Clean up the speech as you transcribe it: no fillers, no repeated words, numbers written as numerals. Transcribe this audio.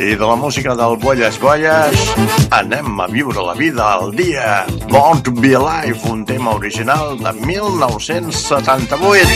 I de la música del Bolles Bolles anem a viure la vida al dia. Born to be Alive, un tema original de 1978.